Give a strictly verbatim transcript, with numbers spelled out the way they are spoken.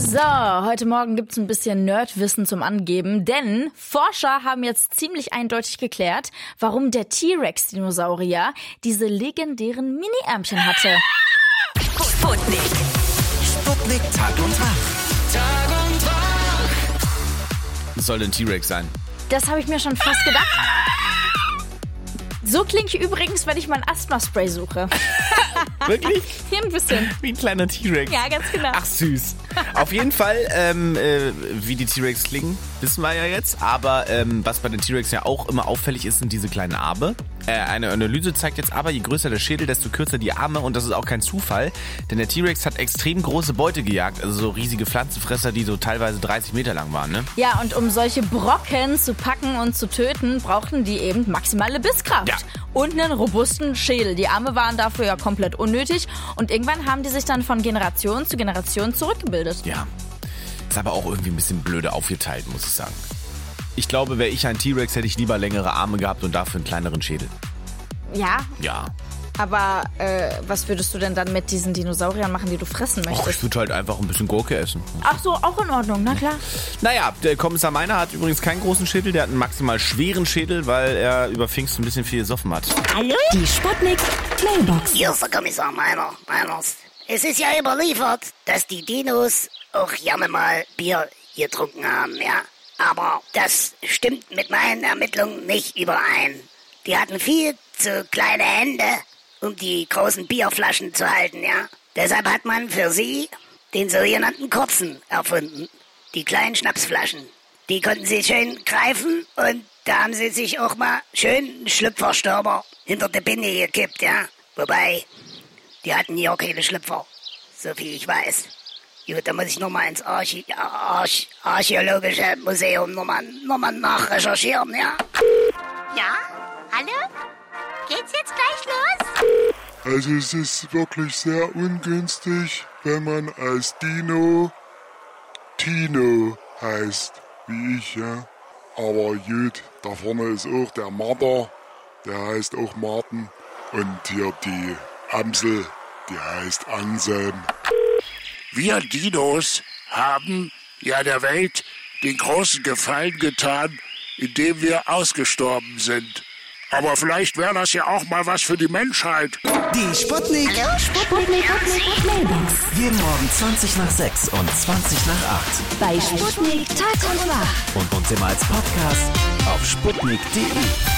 So, heute Morgen gibt's ein bisschen Nerdwissen zum Angeben, denn Forscher haben jetzt ziemlich eindeutig geklärt, warum der T-Rex-Dinosaurier diese legendären Mini-Ärmchen hatte. Sputnik. Sputnik Tag und Wach. Tag und Wach. Das soll ein T-Rex sein. Das habe ich mir schon fast gedacht. So klinge ich übrigens, wenn ich mein Asthma-Spray suche. Wirklich? Hier ein bisschen. Wie ein kleiner T-Rex. Ja, ganz genau. Ach, süß. Auf jeden Fall, ähm, äh, wie die T-Rex klingen, wissen wir ja jetzt. Aber ähm, was bei den T-Rex ja auch immer auffällig ist, sind diese kleinen Arme. Äh, eine Analyse zeigt jetzt aber, je größer der Schädel, desto kürzer die Arme. Und das ist auch kein Zufall, denn der T-Rex hat extrem große Beute gejagt. Also so riesige Pflanzenfresser, die so teilweise dreißig Meter lang waren, ne? Ja, und um solche Brocken zu packen und zu töten, brauchten die eben maximale Bisskraft. Ja. Und einen robusten Schädel. Die Arme waren dafür ja komplett unnötig. Und irgendwann haben die sich dann von Generation zu Generation zurückgebildet. Ja. Ist aber auch irgendwie ein bisschen blöde aufgeteilt, muss ich sagen. Ich glaube, wäre ich ein T-Rex, hätte ich lieber längere Arme gehabt und dafür einen kleineren Schädel. Ja, Ja. aber äh, was würdest du denn dann mit diesen Dinosauriern machen, die du fressen Och, möchtest? ich würde halt einfach ein bisschen Gurke essen. Ach so, auch in Ordnung, na klar. Naja, der Kommissar Meiner hat übrigens keinen großen Schädel, der hat einen maximal schweren Schädel, weil er über Pfingsten ein bisschen viel gesoffen hat. Hallo? Die Sputnik Mailbox. Hier ist der Kommissar Meiner. Meiners. Es ist ja überliefert, dass die Dinos auch gerne mal Bier getrunken haben, ja. Aber das stimmt mit meinen Ermittlungen nicht überein. Die hatten viel zu kleine Hände, um die großen Bierflaschen zu halten, ja. Deshalb hat man für sie den sogenannten Kurzen erfunden. Die kleinen Schnapsflaschen. Die konnten sie schön greifen und da haben sie sich auch mal schön einen Schlüpferstürmer hinter die Binde gekippt, ja. Wobei, die hatten hier auch keine Schlüpfer, so viel ich weiß. Gut, da muss ich nochmal ins Archi Arch Archäologische Museum nochmal noch mal nachrecherchieren, ja. Ja? Hallo? Geht's jetzt gleich los? Also es ist wirklich sehr ungünstig, wenn man als Dino Tino heißt, wie ich, ja. Aber gut, da vorne ist auch der Marder, der heißt auch Martin. Und hier die Amsel, die heißt Anselm. Wir Dinos haben ja der Welt den großen Gefallen getan, indem wir ausgestorben sind. Aber vielleicht wäre das ja auch mal was für die Menschheit. Die Sputnik. Hallo, Sputnik Mailbox. Jeden Morgen zwanzig nach sechs und zwanzig nach acht. Bei Sputnik Tag und Wach. Und uns immer als Podcast auf sputnik punkt de.